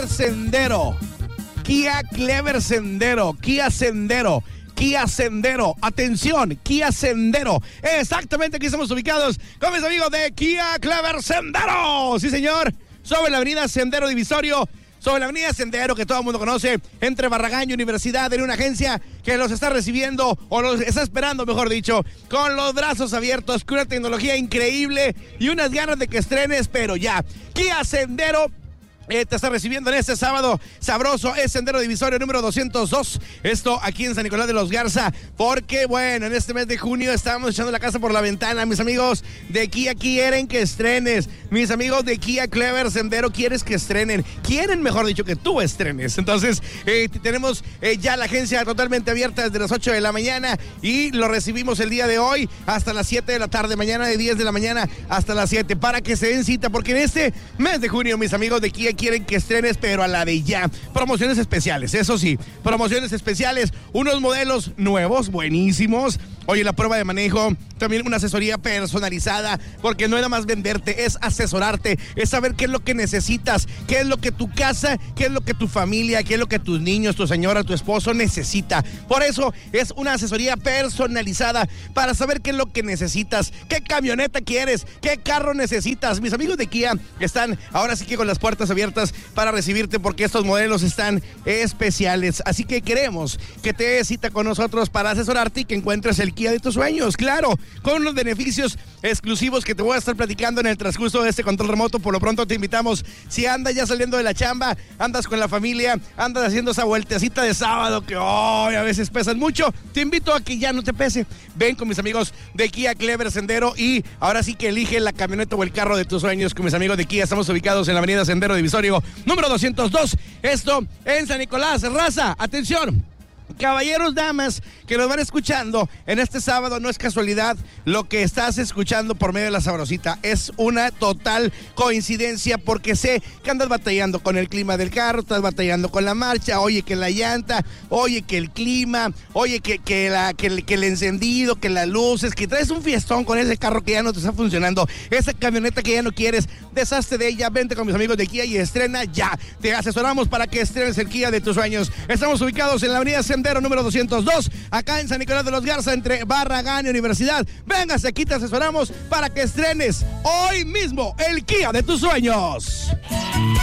Clever Sendero. Kia Clever Sendero. Kia Sendero. Kia Sendero, atención, Kia Sendero. Exactamente, aquí estamos ubicados con mis amigos de Kia Clever Sendero. Sí, señor, sobre la avenida Sendero Divisorio, sobre la avenida Sendero que todo el mundo conoce, entre Barragán y Universidad, en una agencia que los está recibiendo, o los está esperando, mejor dicho, con los brazos abiertos, con una tecnología increíble y unas ganas de que estrenes, pero ya. Kia Sendero te está recibiendo en este sábado sabroso, es Sendero Divisorio número 202, esto aquí en San Nicolás de los Garza, porque bueno, en este mes de junio estábamos echando la casa por la ventana. Mis amigos de Kia quieren que estrenes, mis amigos de Kia Clever Sendero quieres que estrenen, quieren, mejor dicho, que tú estrenes. Entonces tenemos ya la agencia totalmente abierta desde las 8 de la mañana y lo recibimos el día de hoy hasta las 7 de la tarde, mañana de 10 de la mañana hasta las 7, para que se den cita, porque en este mes de junio mis amigos de Kia quieren que estrenes, pero a la de ya. Promociones especiales, eso sí, promociones especiales, unos modelos nuevos, buenísimos. Oye, la prueba de manejo, también una asesoría personalizada, porque no es nada más venderte, es asesorarte, es saber qué es lo que necesitas, qué es lo que tu casa, qué es lo que tu familia, qué es lo que tus niños, tu señora, tu esposo necesita. Por eso es una asesoría personalizada para saber qué es lo que necesitas, qué camioneta quieres, qué carro necesitas. Mis amigos de Kia están ahora sí que con las puertas abiertas para recibirte, porque estos modelos están especiales. Así que queremos que te des cita con nosotros para asesorarte y que encuentres el Kia de tus sueños, claro, con los beneficios exclusivos que te voy a estar platicando en el transcurso de este control remoto. Por lo pronto te invitamos, si andas ya saliendo de la chamba, andas con la familia, andas haciendo esa vueltecita de sábado que a veces pesan mucho, te invito a que ya no te pese. Ven con mis amigos de Kia Clever Sendero y ahora sí que elige la camioneta o el carro de tus sueños con mis amigos de Kia. Estamos ubicados en la avenida Sendero Divisorio número 202, esto en San Nicolás. Raza, atención, caballeros, damas que nos van escuchando en este sábado, no es casualidad lo que estás escuchando por medio de la Sabrosita, es una total coincidencia, porque sé que andas batallando con el clima del carro, estás batallando con la marcha, oye que la llanta, oye que el clima, oye que el encendido, que las luces, que traes un fiestón con ese carro que ya no te está funcionando, esa camioneta que ya no quieres, deshazte de ella, vente con mis amigos de Kia y estrena ya. Te asesoramos para que estrenes el Kia de tus sueños. Estamos ubicados en la avenida Sendero número 202, acá en San Nicolás de los Garza, entre Barragán y Universidad. Véngase, aquí te asesoramos para que estrenes hoy mismo el Kia de tus sueños.